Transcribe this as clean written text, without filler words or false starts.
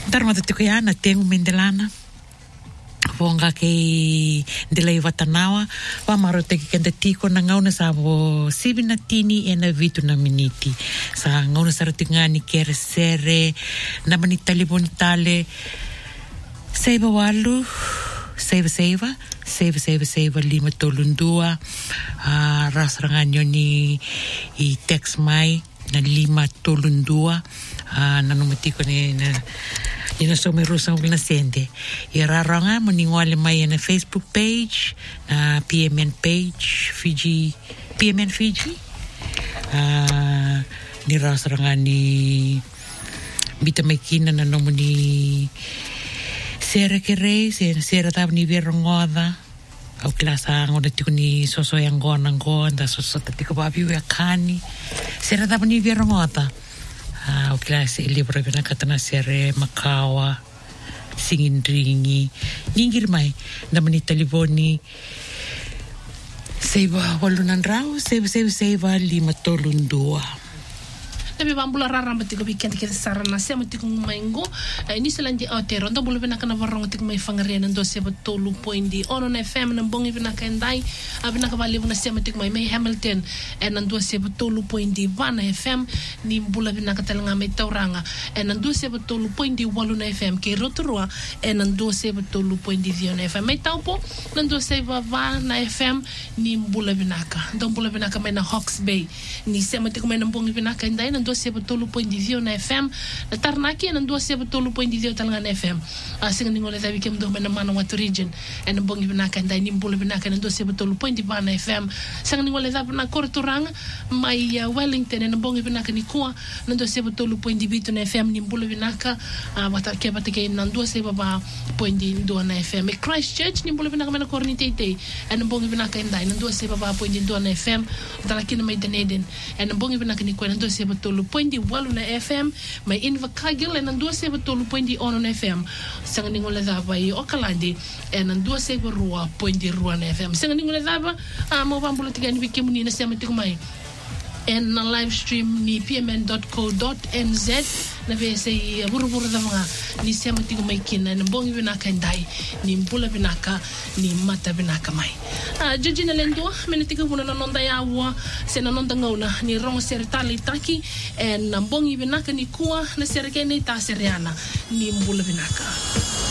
Darma te kuiana tengu mendelana. Vonga ke delay watanawa wa maro te kenda tiko na ngauna sa bo sibina tini e na vitu na miniti sa ngauna sa ratingani kere sere na manita libonitale seiva walu seiva lima tolundua rasranganyo ni i text mai na lima tolundua na numatiko ni na ina somerusa na sende. Iraranga moningwale mai na Facebook page, na PMN page, PMN Fiji. Ni rasaranga ni bita makina na nomo ni sera kere, sera tab ni verongoda. Au klasa ngona tiko ni soso yang gona da soso tiko babi we kani. Sera tab ni verongoda. O klase libro na katana sere makawa singin ringi ningir mai na manita liboni seiva walunan rau seiva lima tolundua Nabi bambula rara matiko weekend ke sarana se matiko maingo ni selandi otero ndo bulu bena kana varong tiko mai fangare ndo se batolu poindi ono na FM na bongi bena kendai abina ka bali buna se matiko mai Hamilton ndo se batolu poindi bana FM ni bula bena ka talanga mai tauranga ndo se batolu poindi walu na FM ke rotorua ndo se batolu poindi viona FM mai taupo ndo se va na FM ni bula bena ka ndo bula bena ka mai na Hawke's Bay ni se matiko mai na bongi bena kendai ndo se batolu poindi viona FM na tarnaki ndo se batolu poindi viona talanga na FM singa ngole da weekend do mena mana watu region bongi bena kendai ni bula bena ka ndo se batolu poindi bana FM singa ngole da na kortoranga mai Wellington bongi bena ka ni kwa ndo se batolu poindi vitu na FM ni bula bena ka batake ndo se baba poindi ndo na FM Christchurch ni bula bena ka mena kornitete bongi bena ka ndai ndo se baba poindi ndo na FM talakina mai Dunedin bongi bena ka ni kwa ndo se batolu poindi walu na FM mai Invercargill ndo se batolu poindi ono na FM sanga ngole da bai Okalandi ndo se rua poindi rua na FM sanga ngole da ba mo bambula tigani wikimuni na sema tikumai na live stream ni pmn.co.nz na vese buruburu da mga ni sema tigo mai kina na bongi binaka ndai ni mbula binaka ni mata binaka mai joji na lendo menetigo buna na nonda yawa se na nonda ngauna ni rongo seritali taki na bongi binaka ni kuwa na serikeni ta seriana ni mbula binaka